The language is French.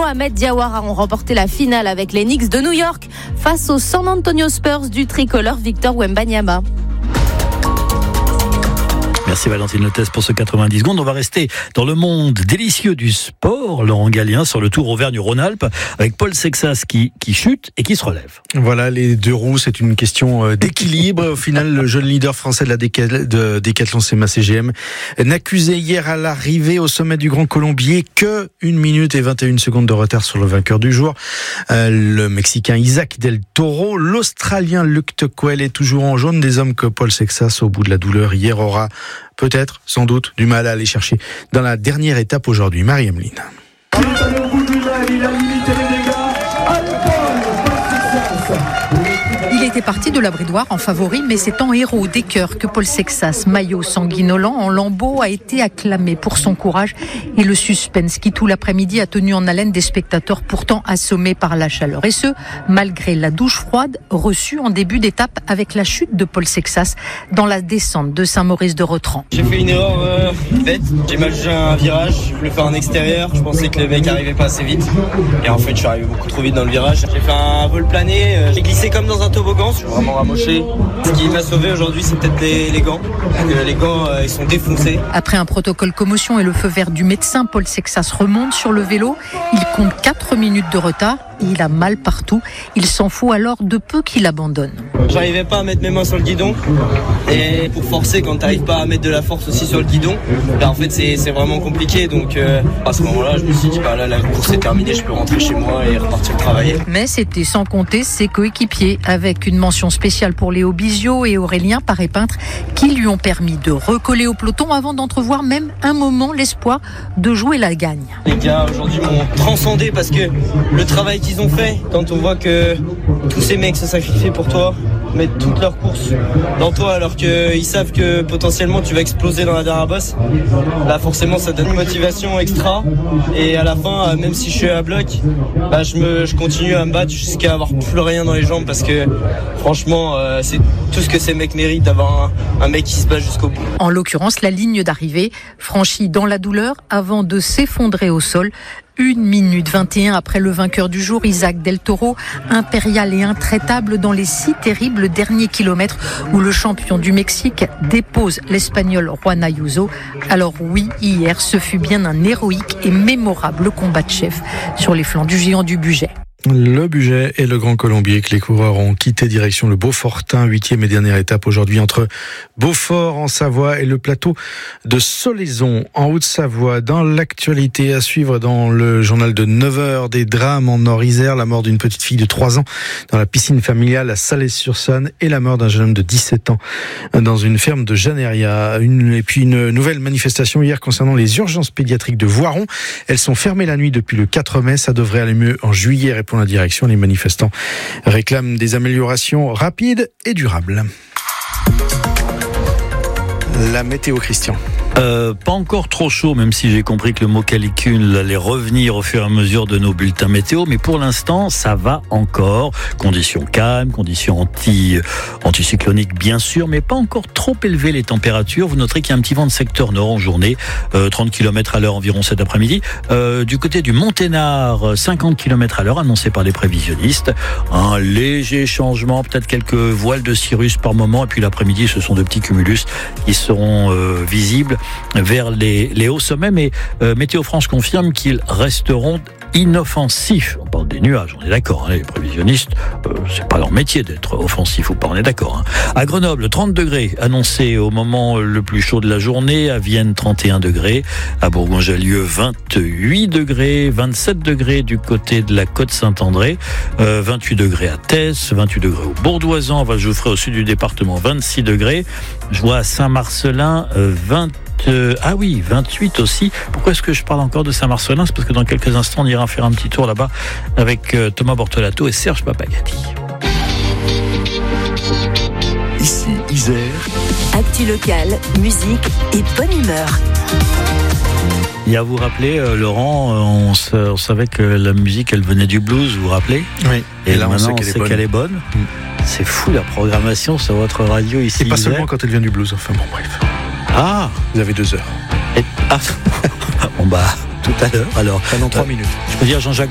Mohamed Diawara ont remporté la finale avec les Knicks de New York face aux San Antonio Spurs du tricolore Victor Wembanyama. Merci Valentine Lotès pour ce 90 secondes. On va rester dans le monde délicieux du sport, Laurent Gallien, sur le Tour Auvergne-Rhône-Alpes, avec Paul Sexas qui chute et qui se relève. Voilà, les deux roues, c'est une question d'équilibre. Au final, le jeune leader français de Décathlon CMA CGM n'accusait hier à l'arrivée au sommet du Grand Colombier que 1 minute et 21 secondes de retard sur le vainqueur du jour. Le Mexicain Isaac Del Toro, l'Australien Luc Tequel est toujours en jaune. Des hommes que Paul Sexas, au bout de la douleur hier, aura peut-être, sans doute, du mal à aller chercher dans la dernière étape aujourd'hui. Marie-Emeline. Il était parti de la Bridoire en favori, mais c'est en héros des cœurs que Paul Sexas, maillot sanguinolent en lambeaux, a été acclamé pour son courage et le suspense qui tout l'après-midi a tenu en haleine des spectateurs pourtant assommés par la chaleur. Et ce, malgré la douche froide reçue en début d'étape avec la chute de Paul Sexas dans la descente de Saint-Maurice-de-Retran. J'ai fait une erreur bête, j'ai mal jugé un virage, je voulais faire en extérieur, je pensais que le mec arrivait pas assez vite et en fait je suis arrivé beaucoup trop vite dans le virage. J'ai fait un vol plané, j'ai glissé comme dans un toboggan, je suis vraiment ramoché. Ce qui m'a sauvé aujourd'hui, c'est peut-être les gants. Les gants, ils sont défoncés. Après un protocole commotion et le feu vert du médecin, Paul Sexas remonte sur le vélo. Il compte 4 minutes de retard et il a mal partout. Il s'en fout alors de peu qu'il abandonne. J'arrivais pas à mettre mes mains sur le guidon et pour forcer, quand t'arrives pas à mettre de la force aussi sur le guidon, là en fait c'est vraiment compliqué. Donc à ce moment-là, je me suis dit là la course est terminée, je peux rentrer chez moi et repartir travailler. Mais c'était sans compter ses coéquipiers, avec une mention spéciale pour Léo Bizio et Aurélien Paré-Peintre qui lui ont permis de recoller au peloton avant d'entrevoir même un moment l'espoir de jouer la gagne. Les gars aujourd'hui m'ont transcendé parce que le travail qu'ils ont fait, quand on voit que tous ces mecs se sacrifient pour toi, mettent toutes leurs courses dans toi alors qu'ils savent que potentiellement tu vas exploser dans la dernière bosse, là forcément ça donne une motivation extra et à la fin même si je suis à bloc, je continue à me battre jusqu'à avoir plus rien dans les jambes parce que franchement c'est tout ce que ces mecs méritent d'avoir un mec qui se bat jusqu'au bout. En l'occurrence, la ligne d'arrivée franchie dans la douleur avant de s'effondrer au sol. 1 minute 21 après le vainqueur du jour, Isaac Del Toro, impérial et intraitable dans les 6 terribles derniers kilomètres où le champion du Mexique dépose l'Espagnol Juan Ayuso. Alors oui, hier, ce fut bien un héroïque et mémorable combat de chef sur les flancs du géant du Bugey. Le Bugey et le Grand Colombier que les coureurs ont quitté direction le Beaufortin, 8e et dernière étape aujourd'hui entre Beaufort en Savoie et le plateau de Solaizon en Haute-Savoie. Dans l'actualité à suivre dans le journal de 9h, des drames en Nord-Isère, la mort d'une petite fille de 3 ans dans la piscine familiale à Salé-sur-Saône et la mort d'un jeune homme de 17 ans dans une ferme de Janeria. Et puis une nouvelle manifestation hier concernant les urgences pédiatriques de Voiron. Elles sont fermées la nuit depuis le 4 mai, ça devrait aller mieux en juillet, répond la direction. Les manifestants réclament des améliorations rapides et durables. La météo, Christian. Pas encore trop chaud, même si j'ai compris que le mot calicule allait revenir au fur et à mesure de nos bulletins météo, mais pour l'instant, ça va encore. Conditions calmes, conditions anticycloniques bien sûr, mais pas encore trop élevées les températures. Vous noterez qu'il y a un petit vent de secteur nord en journée, 30 km à l'heure environ cet après-midi. Du côté du Monténard, 50 km à l'heure annoncé par les prévisionnistes. Un léger changement, peut-être quelques voiles de cirrus par moment, et puis l'après-midi, ce sont de petits cumulus qui seront visibles vers les hauts sommets, mais Météo France confirme qu'ils resteront inoffensifs. On parle des nuages, on est d'accord, les prévisionnistes, c'est pas leur métier d'être offensif ou pas, on est d'accord. À Grenoble, 30 degrés annoncés au moment le plus chaud de la journée, à Vienne 31 degrés, à Bourgoin-Jallieu 28 degrés, 27 degrés du côté de la côte Saint-André, 28 degrés à Tess, 28 degrés au Bourdoisan, à Val-Jouffray au sud du département, 26 degrés, je vois à Saint-Marcelin 28 aussi. Pourquoi est-ce que je parle encore de Saint-Marcelin ? C'est parce que dans quelques instants, on ira faire un petit tour là-bas avec Thomas Bortolato et Serge Papagati. Ici, Isère. Actu locale, musique et bonne humeur. Et à vous rappeler, Laurent, on savait que la musique, elle venait du blues, vous vous rappelez ? Oui. Et là, maintenant, on sait qu'elle est bonne. C'est fou la programmation sur votre radio ici. Et pas seulement quand elle vient du blues, enfin bon, bref. Ah, vous avez 2 heures. Bon tout à l'heure alors. Pendant 3 minutes. Je peux dire Jean-Jacques